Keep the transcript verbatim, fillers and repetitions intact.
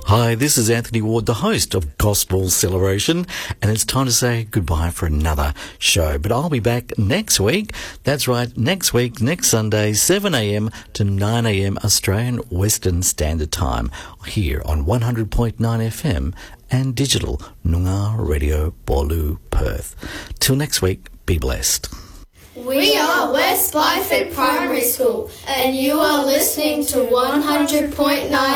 Hi, this is Anthony Ward, the host of Gospel Celebration, and it's time to say goodbye for another show. But I'll be back next week. That's right, next week, next Sunday, seven a.m. to nine a.m. Australian Western Standard Time, here on one hundred point nine F M and digital Noongar Radio Bolu Perth. Till next week, be blessed. We are West Byford Primary School, and you are listening to one hundred point nine